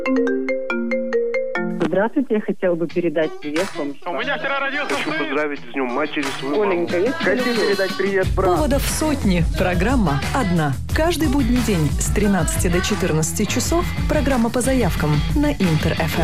Здравствуйте, я хотела бы передать привет вам. У меня вчера родился Хочу сын. поздравить с Днем Матери свою Оленька, маму. я тебя Хочу люблю. передать привет брату. Поводов сотни. Программа одна. Каждый будний день с 13 до 14 часов программа по заявкам на Интер-ФМ.